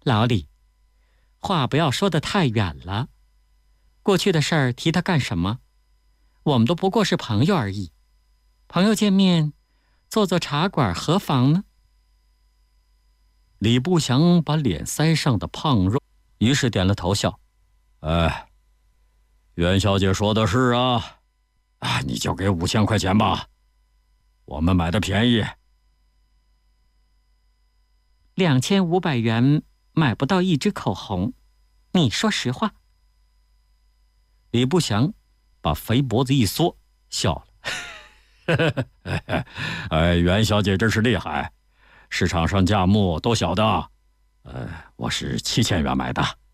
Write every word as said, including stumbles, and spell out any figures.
老李，话不要说得太远了。过去的事儿提它干什么？我们都不过是朋友而已，朋友见面，坐坐茶馆何妨呢？ 李不祥把脸腮上的胖肉，于是点了头笑。哎，袁小姐说的是啊，啊，你就给五千块钱吧，我们买的便宜。 两千五百元买不到一支口红，你说实话。 李不祥把肥脖子一缩，笑了。哎，袁小姐真是厉害，市场上价目都晓得。呃，我是七千元买的。